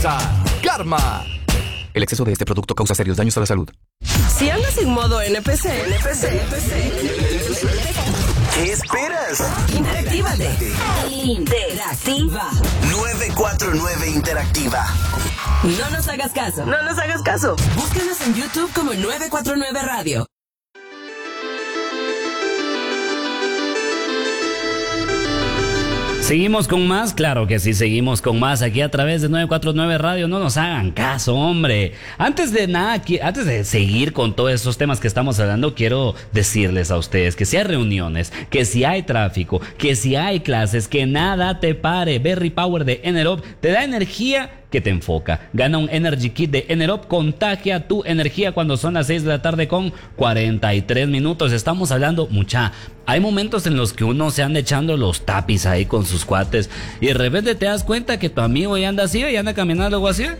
Karma. El exceso de este producto causa serios daños a la salud. Si andas en modo NPC, ¿qué esperas? interactívate. Interactiva. 949 Interactiva. No nos hagas caso. Búscanos en YouTube como 949 Radio. Seguimos con más, claro que sí, seguimos con más aquí a través de 949 Radio. No nos hagan caso, hombre. Antes de seguir con todos estos temas que estamos hablando, quiero decirles a ustedes que si hay reuniones, que si hay tráfico, que si hay clases, que nada te pare. Berry Power de Enerop te da energía que te enfoca. Gana un Energy Kit de Enerop, contagia tu energía cuando son las 6 de la tarde con 43 minutos. Estamos hablando, hay momentos en los que uno se anda echando los tapis ahí con sus cuates y de repente te das cuenta que tu amigo ya anda así, y anda caminando algo así.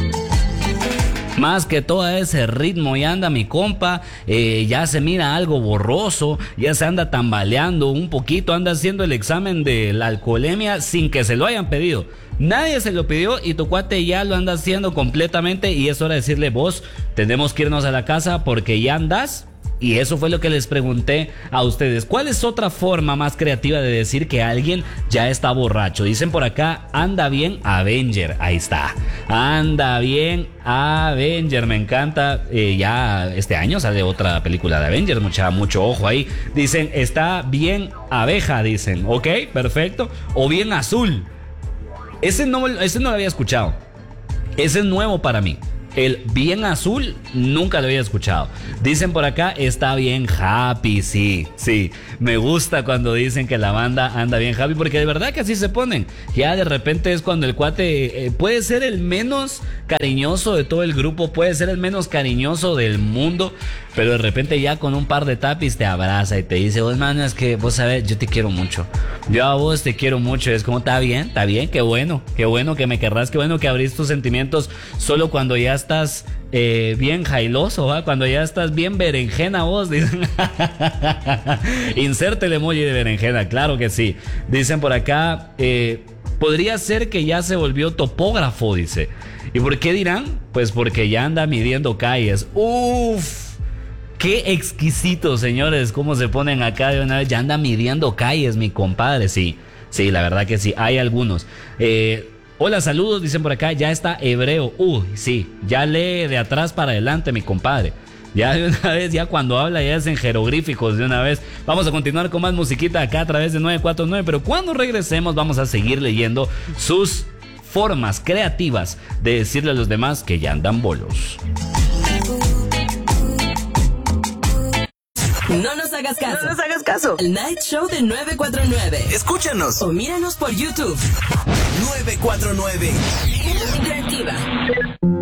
Más que todo ese ritmo, ya anda mi compa, ya se mira algo borroso, ya se anda tambaleando un poquito, anda haciendo el examen de la alcoholemia sin que se lo hayan pedido. Nadie se lo pidió y tu cuate ya lo anda haciendo completamente y es hora de decirle: vos, tenemos que irnos a la casa porque ya andas. Y eso fue lo que les pregunté a ustedes. ¿Cuál es otra forma más creativa de decir que alguien ya está borracho? Dicen por acá, anda bien Avenger. Ahí está. Anda bien Avenger. Me encanta. Ya este año sale otra película de Avenger. Mucho ojo ahí. Dicen, está bien abeja, dicen. Ok, perfecto. O bien azul. Ese no lo había escuchado. Ese es nuevo para mí. El bien azul nunca lo había escuchado. Dicen por acá, está bien happy. Sí, me gusta cuando dicen que la banda anda bien happy, porque de verdad que así se ponen. Ya de repente es cuando el cuate puede ser el menos cariñoso de todo el grupo, puede ser el menos cariñoso del mundo, pero de repente ya con un par de tapis te abraza y te dice: vos, mano, es que vos sabés, yo te quiero mucho. Yo a vos te quiero mucho. Es como, está bien, qué bueno que me querrás, qué bueno que abrís tus sentimientos solo cuando ya estás bien jailoso, ¿va? Cuando ya estás bien berenjena vos, dicen. Inserte el emoji de berenjena, claro que sí. Dicen por acá, podría ser que ya se volvió topógrafo, dice. ¿Y por qué dirán? Pues porque ya anda midiendo calles. Uf, qué exquisito, señores, cómo se ponen acá de una vez. Ya anda midiendo calles, mi compadre. Sí, la verdad que sí, hay algunos. Hola, saludos, dicen por acá, ya está hebreo. Sí, ya lee de atrás para adelante, mi compadre. Ya de una vez, ya cuando habla ya es en jeroglíficos de una vez. Vamos a continuar con más musiquita acá a través de 949, pero cuando regresemos vamos a seguir leyendo sus formas creativas de decirle a los demás que ya andan bolos. No nos hagas caso. El Night Show de 949. Escúchanos O míranos por YouTube. 949 Interactiva.